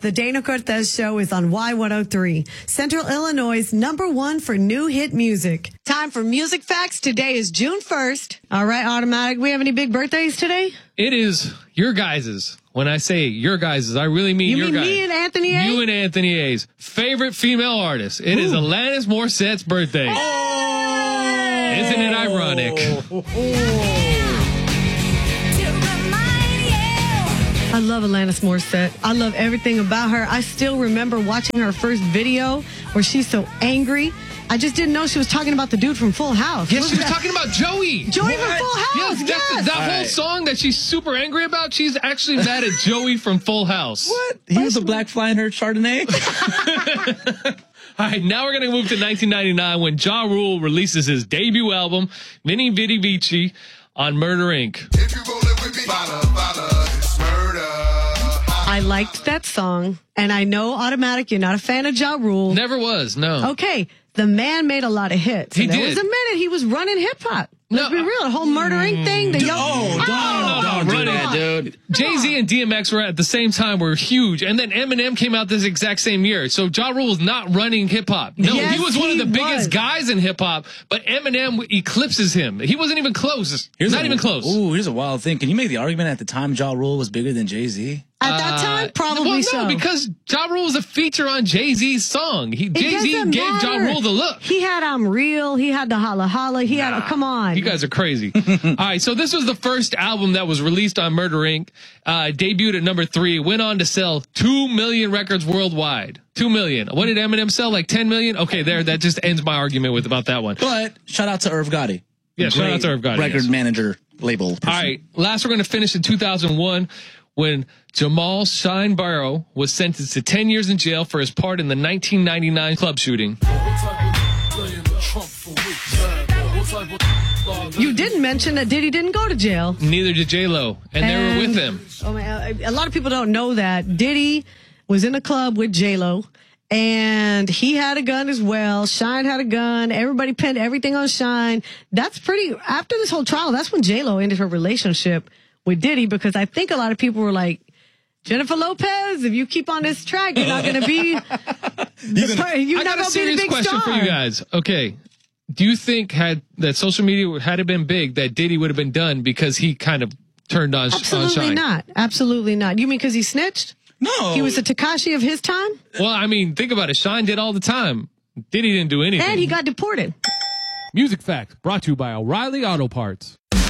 The Dana Cortez Show is on Y103, Central Illinois' #1 for new hit music. Time for Music Facts. Today is June 1st. All right, Automatic. We have any big birthdays today? It is your guys's. When I say your guys's, I really mean your guys. You mean me and Anthony A? You and Anthony A's favorite female artist. It is Alanis Morissette's birthday. Hey! Isn't it ironic? I love Alanis Morissette. I love everything about her. I still remember watching her first video where she's so angry. I just didn't know she was talking about the dude from Full House. Yes, she was talking about Joey. Joey from Full House. Yes, that whole song that she's super angry about, she's actually mad at Joey from Full House. What? He was a black fly in her Chardonnay? All right, now we're going to move to 1999 when Ja Rule releases his debut album, Veni Vidi Vici, on Murder, Inc. If you roll it with me, it's murder. I liked that song, and I know, Automatic, you're not a fan of Ja Rule. Never was, no. Okay, the man made a lot of hits. He there did. was a minute he was running hip-hop. Let's be real. The whole Murder, Inc. thing. Don't do that, dude. Jay-Z and DMX were at the same time, were huge, and then Eminem came out this exact same year. So Ja Rule was not running hip-hop. No, Yes, he was one of the he biggest was. guys in hip-hop, but Eminem eclipses him. He wasn't even close. Not even close. Ooh, here's a wild thing. Can you make the argument at the time Ja Rule was bigger than Jay-Z? At that time, probably well, no, so. because Ja Rule was a feature on Jay-Z's song. Jay-Z doesn't gave Ja matter. Rule the look. He had I'm Real. He had the Holla Holla. He had, come on. You guys are crazy. All right, so this was the first album that was released on Murder, Inc., debuted at number 3, went on to sell 2 million records worldwide. 2 million. What did Eminem sell? Like 10 million? Okay, that just ends my argument about that one. But shout out to Irv Gotti. Yeah, shout out to Irv Gotti. Record yes. manager label person. All right, last we're going to finish in 2001 when Jamal Shine Barrow was sentenced to 10 years in jail for his part in the 1999 club shooting. You didn't mention that Diddy didn't go to jail. Neither did J-Lo, and they were with him. Oh man, a lot of people don't know that Diddy was in a club with J-Lo, and he had a gun as well. Shine had a gun. Everybody pinned everything on Shine. That's pretty. After this whole trial, that's when J-Lo ended her relationship with Diddy, because I think a lot of people were like, Jennifer Lopez, if you keep on this track, you're not going to be. I got a serious question for you guys. Okay. Do you think that social media had it been big, that Diddy would have been done because he kind of turned on Absolutely Shine? not. Absolutely not. You mean because he snitched? No. He was the Tekashi of his time? Well, I mean, think about it. Shine did all the time. Diddy didn't do anything. And he got deported. Music Facts brought to you by O'Reilly Auto Parts.